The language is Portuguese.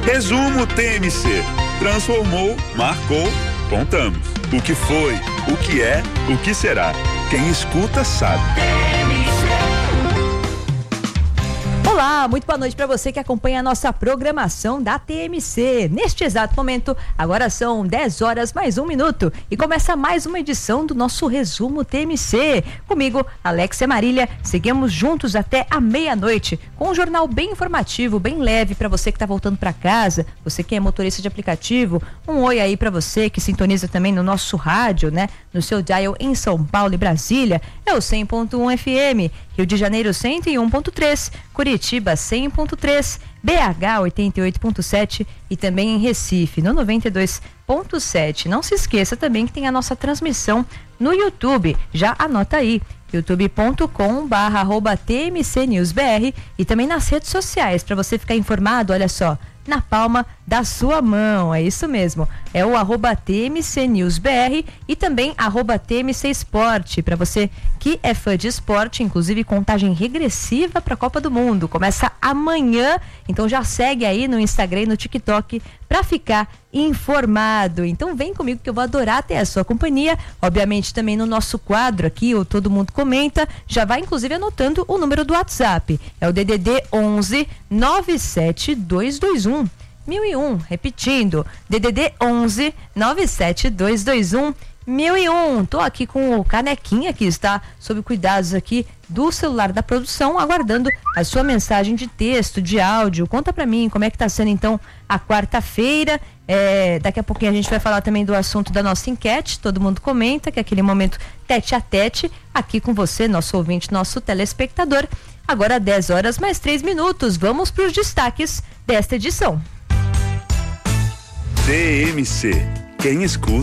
Resumo TMC. Transformou, marcou, contamos. O que foi, o que é, o que será. Quem escuta sabe. Olá, muito boa noite para você que acompanha a nossa programação da TMC. Neste exato momento, agora são 10 horas mais 1 minuto e começa mais uma edição do nosso Resumo TMC. Comigo, Alexia Marília, seguimos juntos até a meia-noite com um jornal bem informativo, bem leve para você que está voltando para casa, você que é motorista de aplicativo. Um oi aí para você que sintoniza também no nosso rádio, né? No seu dial em São Paulo e Brasília, é o 100.1 FM, Rio de Janeiro 101.3, Curitiba 100.3, BH 88.7 e também em Recife no 92.7. Não se esqueça também que tem a nossa transmissão no YouTube, já anota aí, youtube.com/TMCNewsBR e também nas redes sociais para você ficar informado, olha só, na palma da sua mão, é isso mesmo, é o @TMCNewsBR e também @TMCEsporte, para você que é fã de esporte, inclusive contagem regressiva para a Copa do Mundo, começa amanhã, então já segue aí no Instagram e no TikTok para ficar informado. Então vem comigo que eu vou adorar ter a sua companhia, obviamente também no nosso quadro aqui, o Todo Mundo Comenta, já vai inclusive anotando o número do WhatsApp, é o DDD 11 97221 1001, repetindo, DDD 11 97221 1001. Tô aqui com o Canequinha que está sob cuidados aqui do celular da produção, aguardando a sua mensagem de texto, de áudio. Conta pra mim como é que tá sendo então a quarta-feira. Daqui a pouquinho a gente vai falar também do assunto da nossa enquete, Todo Mundo Comenta, que é aquele momento tete a tete aqui com você, nosso ouvinte, nosso telespectador. Agora 10 horas mais 3 minutos, vamos para os destaques desta edição. TMC, quem escuta